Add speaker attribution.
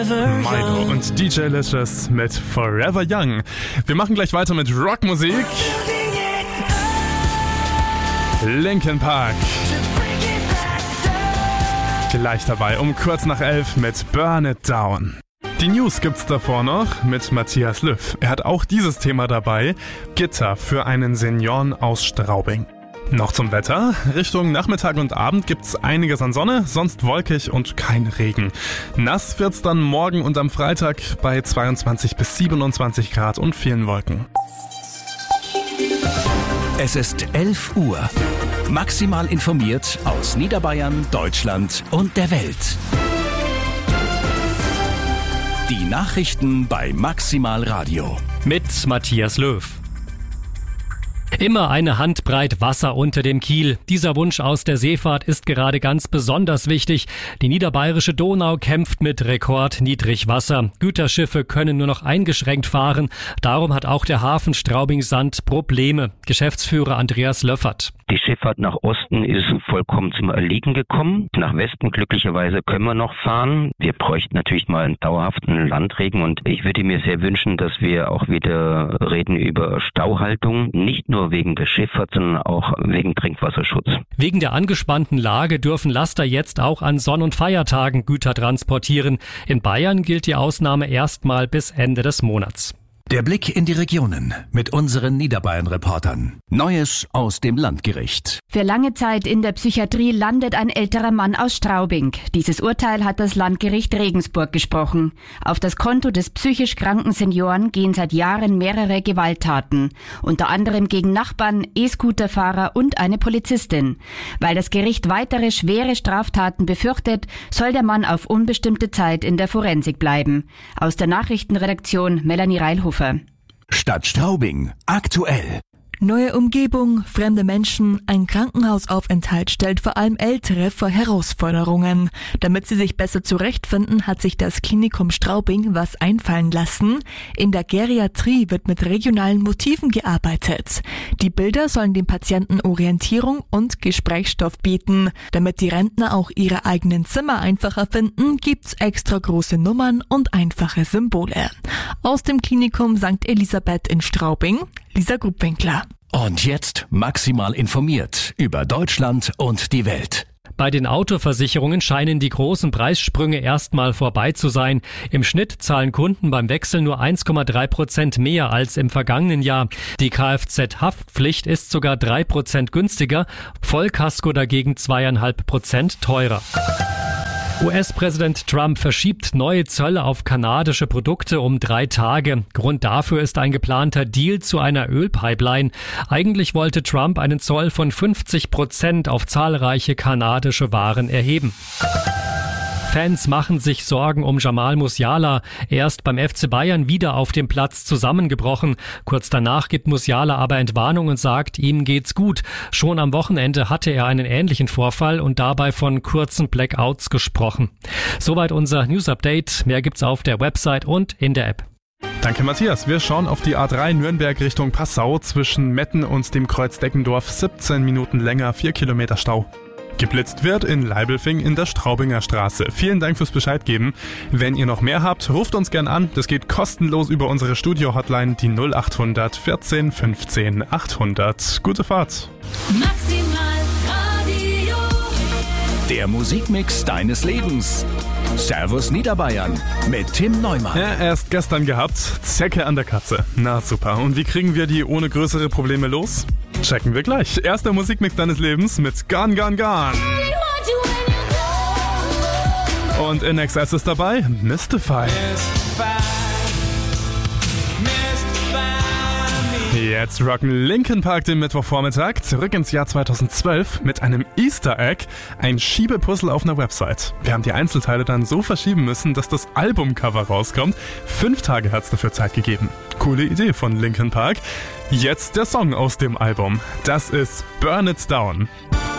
Speaker 1: Milo und DJ Licious mit Forever Young. Wir machen gleich weiter mit Rockmusik. Linkin Park. Gleich dabei um kurz nach 11 mit Burn It Down. Die News gibt's davor noch mit Matthias Löw. Er hat auch dieses Thema dabei. Gitter für einen Senioren aus Straubing. Noch zum Wetter. Richtung Nachmittag und Abend gibt's einiges an Sonne, sonst wolkig und kein Regen. Nass wird's dann morgen und am Freitag bei 22 bis 27 Grad und vielen Wolken.
Speaker 2: Es ist 11 Uhr. Maximal informiert aus Niederbayern, Deutschland und der Welt. Die Nachrichten bei Maximal Radio.
Speaker 3: Mit Matthias Löw. Immer eine Handbreit Wasser unter dem Kiel. Dieser Wunsch aus der Seefahrt ist gerade ganz besonders wichtig. Die niederbayerische Donau kämpft mit Rekordniedrigwasser. Güterschiffe können nur noch eingeschränkt fahren. Darum hat auch der Hafen Straubing-Sand Probleme. Geschäftsführer Andreas Löffert.
Speaker 4: Die Schifffahrt nach Osten ist vollkommen zum Erliegen gekommen. Nach Westen glücklicherweise können wir noch fahren. Wir bräuchten natürlich mal einen dauerhaften Landregen und ich würde mir sehr wünschen, dass wir auch wieder reden über Stauhaltung. Nicht nur wegen der Schifffahrt, sondern auch wegen Trinkwasserschutz.
Speaker 3: Wegen der angespannten Lage dürfen Laster jetzt auch an Sonn- und Feiertagen Güter transportieren. In Bayern gilt die Ausnahme erstmal bis Ende des Monats.
Speaker 2: Der Blick in die Regionen mit unseren Niederbayern-Reportern. Neues aus dem Landgericht.
Speaker 5: Für lange Zeit in der Psychiatrie landet ein älterer Mann aus Straubing. Dieses Urteil hat das Landgericht Regensburg gesprochen. Auf das Konto des psychisch kranken Senioren gehen seit Jahren mehrere Gewalttaten. Unter anderem gegen Nachbarn, E-Scooter-Fahrer und eine Polizistin. Weil das Gericht weitere schwere Straftaten befürchtet, soll der Mann auf unbestimmte Zeit in der Forensik bleiben. Aus der Nachrichtenredaktion Melanie Reilhofer.
Speaker 2: Stadt Straubing. Aktuell.
Speaker 6: Neue Umgebung, fremde Menschen, ein Krankenhausaufenthalt stellt vor allem Ältere vor Herausforderungen. Damit sie sich besser zurechtfinden, hat sich das Klinikum Straubing was einfallen lassen. In der Geriatrie wird mit regionalen Motiven gearbeitet. Die Bilder sollen den Patienten Orientierung und Gesprächsstoff bieten. Damit die Rentner auch ihre eigenen Zimmer einfacher finden, gibt's extra große Nummern und einfache Symbole. Aus dem Klinikum St. Elisabeth in Straubing, Lisa Grubwinkler.
Speaker 2: Und jetzt maximal informiert über Deutschland und die Welt.
Speaker 3: Bei den Autoversicherungen scheinen die großen Preissprünge erstmal vorbei zu sein. Im Schnitt zahlen Kunden beim Wechsel nur 1,3% mehr als im vergangenen Jahr. Die Kfz-Haftpflicht ist sogar 3% günstiger, Vollkasko dagegen 2,5% teurer. US-Präsident Trump verschiebt neue Zölle auf kanadische Produkte um 3 Tage. Grund dafür ist ein geplanter Deal zu einer Ölpipeline. Eigentlich wollte Trump einen Zoll von 50% auf zahlreiche kanadische Waren erheben. Fans machen sich Sorgen um Jamal Musiala. Er ist beim FC Bayern wieder auf dem Platz zusammengebrochen. Kurz danach gibt Musiala aber Entwarnung und sagt, ihm geht's gut. Schon am Wochenende hatte er einen ähnlichen Vorfall und dabei von kurzen Blackouts gesprochen. Soweit unser News-Update. Mehr gibt's auf der Website und in der App.
Speaker 1: Danke Matthias. Wir schauen auf die A3 Nürnberg Richtung Passau. Zwischen Metten und dem Kreuz Deckendorf 17 Minuten länger, 4 Kilometer Stau. Geblitzt wird in Leibelfing in der Straubinger Straße. Vielen Dank fürs Bescheid geben. Wenn ihr noch mehr habt, ruft uns gern an. Das geht kostenlos über unsere Studio-Hotline, die 0800 14 15 800. Gute Fahrt.
Speaker 7: Maximal Radio.
Speaker 2: Der Musikmix deines Lebens. Servus Niederbayern mit Tim Neumann.
Speaker 1: Ja, erst gestern gehabt. Zecke an der Katze. Na super. Und wie kriegen wir die ohne größere Probleme los? Checken wir gleich. Erster Musikmix deines Lebens mit Gone, Gone, Gone. Und in Excess ist dabei Mystify. Jetzt rocken Linkin Park den Mittwochvormittag zurück ins Jahr 2012 mit einem Easter Egg, ein Schiebepuzzle auf einer Website. Wir haben die Einzelteile dann so verschieben müssen, dass das Albumcover rauskommt. 5 Tage hat's dafür Zeit gegeben. Coole Idee von Linkin Park. Jetzt der Song aus dem Album. Das ist Burn It Down.